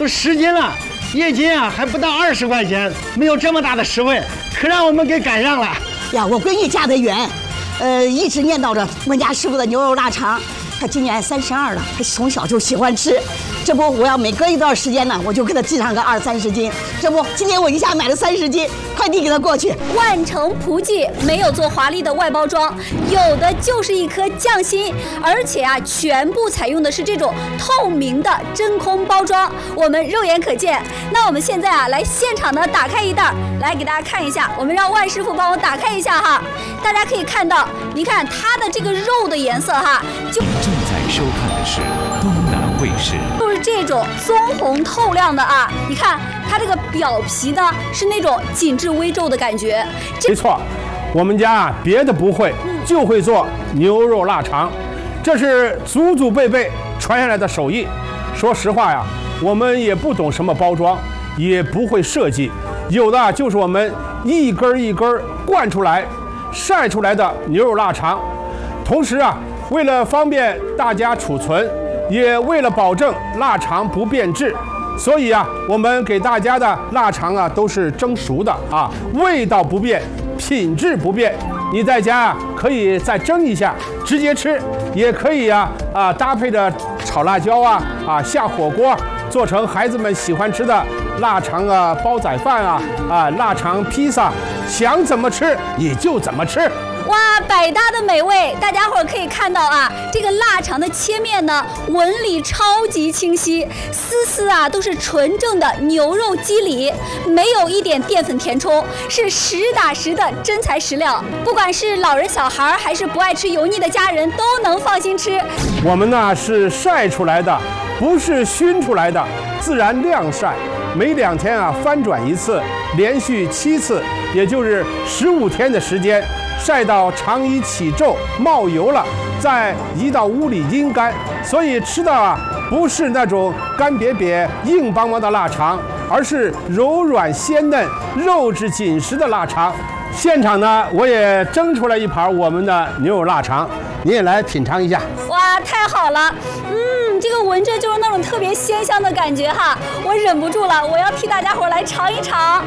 出10斤了，1斤啊还不到20块钱，没有这么大的实惠，可让我们给赶上了。 呀，我闺女嫁得远，一直念叨着我们家师傅的牛肉腊肠。她今年32了，她从小就喜欢吃。这不，我要每隔一段时间呢，我就给她寄上个20、30斤。这不，今天我一下买了30斤，快递给她过去。 万城璞记没有做华丽的外包装，有的就是一颗匠心，而且啊，全部采用的是这种透明的真空包装，我们肉眼可见。那我们现在啊，来现场的打开一袋，来给大家看一下。我们让万师傅帮我打开一下哈，大家可以看到，你看它的这个肉的颜色哈，就正在收看的是东南卫视， 就是这种棕红透亮的啊。你看它这个表皮呢是那种紧致微皱的感觉。 没错，我们家别的不会，就会做牛肉腊肠，这是祖祖辈辈传下来的手艺。说实话呀，我们也不懂什么包装，也不会设计，有的就是我们一根一根灌出来、晒出来的牛肉腊肠。同时啊，为了方便大家储存，也为了保证腊肠不变质，所以啊，我们给大家的腊肠啊都是蒸熟的啊，味道不变，品质不变。你在家啊可以再蒸一下，直接吃，也可以搭配着炒辣椒下火锅，做成孩子们喜欢吃的腊肠煲仔饭腊肠披萨，想怎么吃你就怎么吃。 哇，百搭的美味！大家伙儿可以看到啊，这个腊肠的切面呢，纹理超级清晰，丝丝啊都是纯正的牛肉肌理，没有一点淀粉填充，是实打实的真材实料。不管是老人小孩还是不爱吃油腻的家人，都能放心吃。 我们呢是晒出来的，不是熏出来的，自然晾晒，每2天翻转1次，连续7次，也就是15天的时间。晒到肠衣起皱冒油了，再移到屋里阴干，所以吃的不是那种干瘪瘪硬邦邦的腊肠，而是柔软鲜嫩、肉质紧实的腊肠。现场呢，我也蒸出来一盘我们的牛肉腊肠，你也来品尝一下。 哇，太好了！这个闻着就是那种特别鲜香的感觉哈，我忍不住了，我要替大家伙来尝一尝。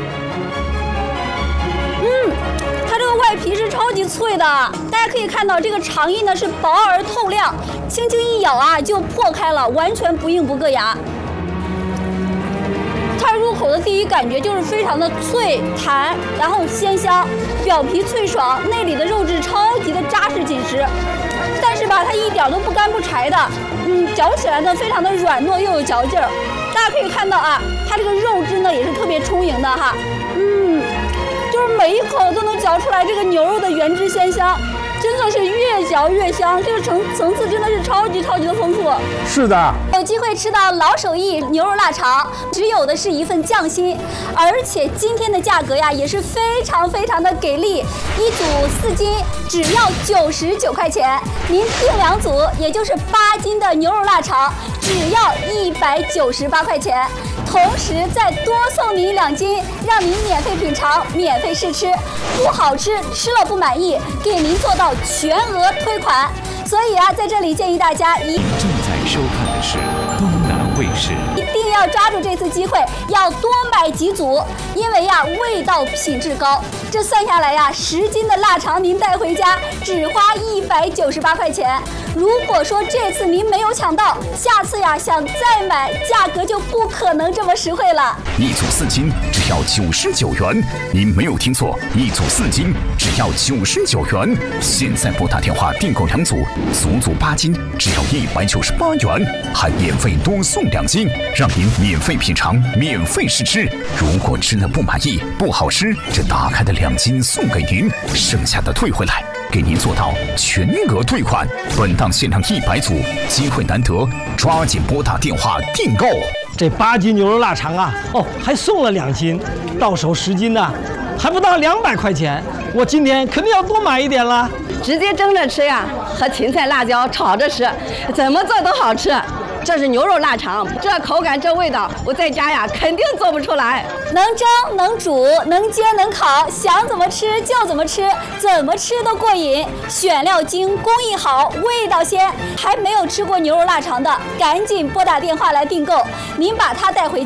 它这个外皮是超级脆的，大家可以看到这个肠衣呢是薄而透亮，轻轻一咬啊就破开了，完全不硬不硌牙。它入口的第一感觉就是非常的脆弹，然后鲜香，表皮脆爽，内里的肉质超级的扎实紧实，但是吧它一点都不干不柴的，嚼起来呢非常的软糯又有嚼劲儿。大家可以看到啊，它这个肉汁呢也是特别充盈的哈，就是每一口都能嚼出来这个牛肉的原汁鲜香，真的是越嚼越香，这个层次真的是超级的丰富。 是的， 有机会吃到老手艺牛肉腊肠，只有的是一份匠心，而且今天的价格呀也是非常的给力，一组4斤只要99块钱，您订2组，也就是8斤的牛肉腊肠，只要198块钱。同时再多送您2斤，让您免费品尝、免费试吃，不好吃吃了不满意，给您做到全额退款。所以啊，在这里建议大家正在收看的是东南卫视， 一定要抓住这次机会，要多买几组，因为呀味道品质高。这算下来呀，10斤的腊肠您带回家只花198块钱。如果说这次您没有抢到，下次呀想再买，价格就不可能这么实惠了。 一组4斤只要99元，您没有听错，一组4斤只要99元。现在拨打电话订购2组，足足8斤只要198元，还免费多送2斤，让您免费品尝、免费试吃。如果吃了不满意、不好吃，这打开的2斤送给您，剩下的退回来，给您做到全额退款。本档限量100组，机会难得，抓紧拨打电话订购。 这8斤牛肉腊肠啊，还送了2斤，到手10斤呢，还不到200块钱。我今天肯定要多买一点了。 直接蒸着吃呀，和芹菜、辣椒炒着吃，怎么做都好吃。这是牛肉腊肠，这口感这味道，我在家呀肯定做不出来。 能蒸能煮能煎能烤，想怎么吃就怎么吃，怎么吃都过瘾。选料精，工艺好，味道鲜。还没有吃过牛肉腊肠的，赶紧拨打电话来订购，您把它带回家。